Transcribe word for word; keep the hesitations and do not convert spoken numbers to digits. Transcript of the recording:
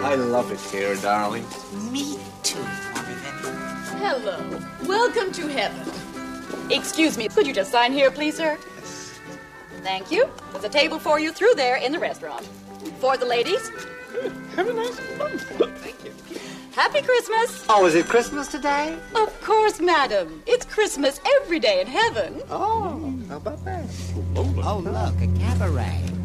I love it here, darling. Me too, Morgan. Hello. Welcome to heaven. Excuse me, could you just sign here, please, sir? Yes. Thank you. There's a table for you through there in the restaurant. For the ladies. Have a nice month. Thank you. Happy Christmas. Oh, is it Christmas today? Of course, madam. It's Christmas every day in heaven. Oh, how about that? Oh, Oh, look, a cabaret.